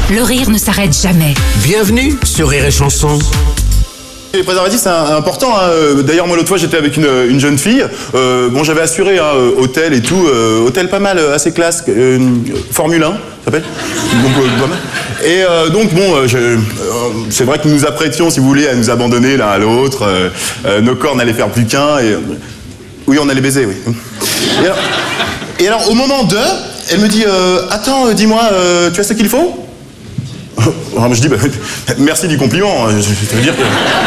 Le rire ne s'arrête jamais. Bienvenue sur Rire et Chanson. Les préservatifs, c'est important. Hein. D'ailleurs, moi, l'autre fois, j'étais avec une jeune fille. Bon, j'avais assuré hôtel et tout. Hôtel pas mal, assez classe. Formule 1, ça s'appelle. Donc, pas mal. Et donc, bon, c'est vrai que nous nous apprêtions, si vous voulez, à nous abandonner l'un à l'autre. Nos corps n'allaient faire plus qu'un. Et... Oui, on allait baiser, oui. Et alors, au moment de, elle me dit, attends, dis-moi, tu as ce qu'il faut ? Alors, je dis, bah, merci du compliment, je veux dire que...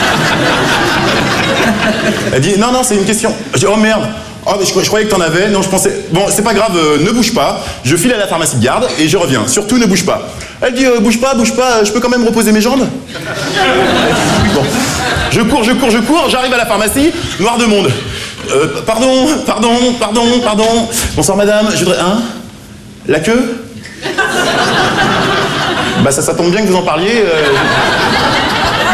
Elle dit, non, c'est une question. Je dis, oh merde, oh, mais je croyais que t'en avais, non, je pensais... Bon, c'est pas grave, ne bouge pas, je file à la pharmacie de garde et je reviens, surtout ne bouge pas. Elle dit, bouge pas, je peux quand même reposer mes jambes ? Bon, je cours, j'arrive à la pharmacie, noir de monde. Pardon. Bonsoir madame, je voudrais... Hein ? La queue ? Bah ça tombe bien que vous en parliez. Hein ?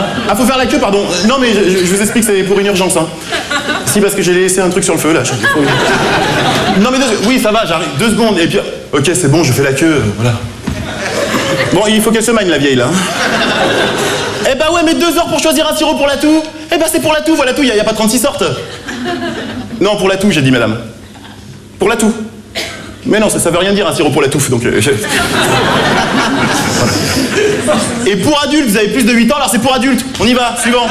Ah, faut faire la queue, pardon. Non mais je vous explique, c'est pour une urgence. Hein. Si, parce que j'ai laissé un truc sur le feu là. Non mais oui, ça va, j'arrive. 2 secondes et puis... Ok, c'est bon, je fais la queue, voilà. Bon, il faut qu'elle se magne la vieille là. Eh bah ouais, mais 2 heures pour choisir un sirop pour la toux. Eh bah c'est pour la toux, voilà tout, y a pas 36 sortes. Non, pour la toux, j'ai dit madame. Pour la toux. Mais non, ça veut rien dire un sirop pour la touffe, donc... Voilà. Et pour adultes, vous avez plus de 8 ans, alors c'est pour adultes. On y va, suivant.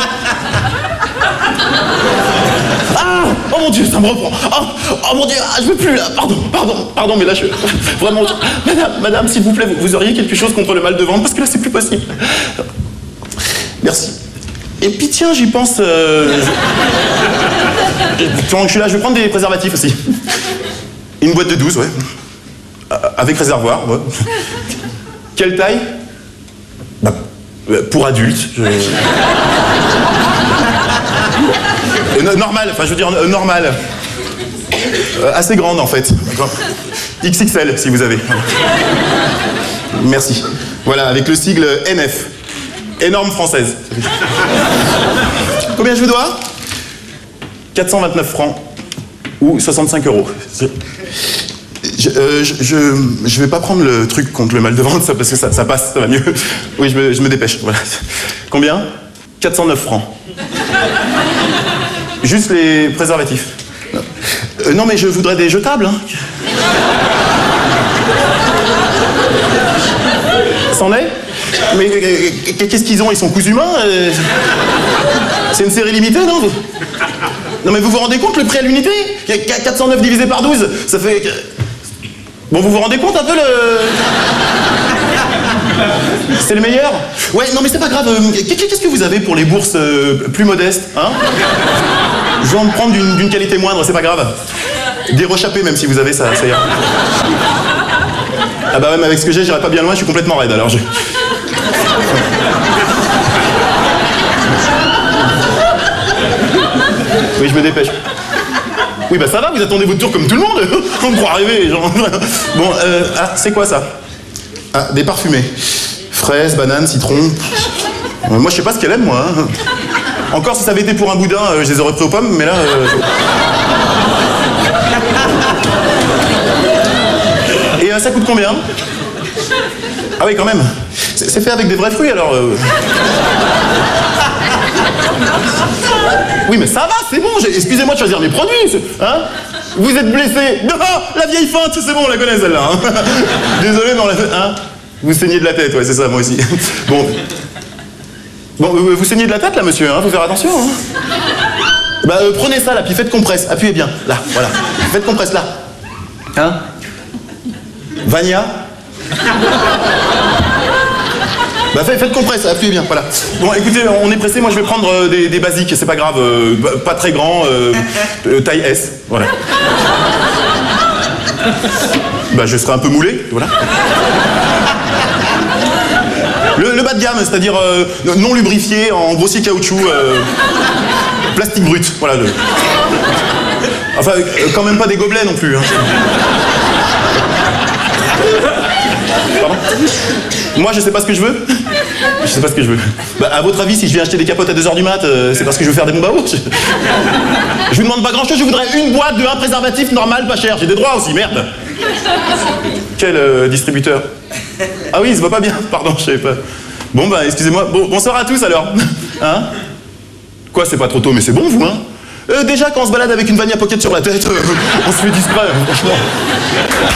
Ah, oh mon Dieu, ça me reprend. Oh mon Dieu, je veux plus là. Pardon, mais là je... Vraiment, madame, s'il vous plaît, vous auriez quelque chose contre le mal de ventre, parce que là c'est plus possible. Merci. Et puis tiens, j'y pense... Pendant que je suis là, je vais prendre des préservatifs aussi. Une boîte de 12, ouais. Avec réservoir, ouais. Quelle taille ? Bah, pour adultes. Normal, enfin je veux dire normal. Assez grande en fait. XXL si vous avez. Merci. Voilà, avec le sigle NF. Énorme française. Combien je vous dois ? 429 francs. Ou 65 €. Je vais pas prendre le truc contre le mal de ventre, ça, parce que ça passe, ça va mieux. Oui, je me dépêche, voilà. Combien ? 409 francs. Juste les préservatifs. Non, mais je voudrais des jetables, hein. C'en est ? Mais qu'est-ce qu'ils ont ? Ils sont cousus main ? C'est une série limitée, non ? Non mais vous vous rendez compte le prix à l'unité ? 409 divisé par 12, ça fait... Bon, vous vous rendez compte un peu le... C'est le meilleur ? Ouais, non mais c'est pas grave. Qu'est-ce que vous avez pour les bourses plus modestes, hein ? Je vais en prendre d'une qualité moindre, c'est pas grave. Des rechappés même si vous avez ça ira. Ah bah même avec ce que j'ai, j'irai pas bien loin, je suis complètement raide alors je... Oui, je me dépêche. Oui, bah ça va, vous attendez votre tour comme tout le monde. On me croit rêver, genre. Bon, c'est quoi ça ? Ah, des parfumés. Fraises, bananes, citron. Moi, je sais pas ce qu'elle aime, moi. Hein. Encore, si ça avait été pour un boudin, je les aurais pris aux pommes, mais là... Et ça coûte combien ? Ah oui, quand même. C'est fait avec des vrais fruits, alors... Oui, mais ça va, c'est bon, excusez-moi de choisir mes produits, hein ? Vous êtes blessé. Non, la vieille feinte, c'est bon, on la connaît celle-là. Hein. Désolé, mais on l'a fait... Hein ? Vous saignez de la tête, ouais, c'est ça, moi aussi. Bon, vous saignez de la tête, là, monsieur, hein ? Faut faire attention, hein ? Bah, prenez ça, là, puis faites compresse, appuyez bien, là, voilà. Faites compresse, là. Hein ? Vania ? Bah faites compresse, appuyez bien, voilà. Bon écoutez, on est pressé, moi je vais prendre des basiques, c'est pas grave, pas très grand, taille S, voilà. Bah je serai un peu moulé, voilà. Le bas de gamme, c'est-à-dire non lubrifié, en grossier caoutchouc, plastique brut, voilà. Enfin, quand même pas des gobelets non plus. Hein. Pardon ? Moi, je sais pas ce que je veux. Je sais pas ce que je veux. Bah, à votre avis, si je viens acheter des capotes à 2h du mat, c'est parce que je veux faire des bombes à eau. Je vous demande pas grand-chose, je voudrais une boîte de 1 préservatif normal, pas cher. J'ai des droits aussi, merde. Quel distributeur? Ah oui, il se voit pas bien, pardon, je savais pas. Bon, bah, excusez-moi. Bon, bonsoir à tous, alors. Hein? Quoi, c'est pas trop tôt, mais c'est bon, vous, hein? Déjà, quand on se balade avec une vanille à pocket sur la tête, on se fait discret, franchement.